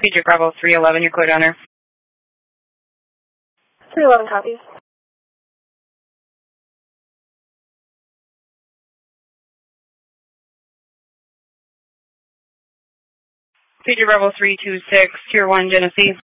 Pager Bravo 311, your code owner. 311 copies. Pager Bravo 326, Tier 1, Genesee.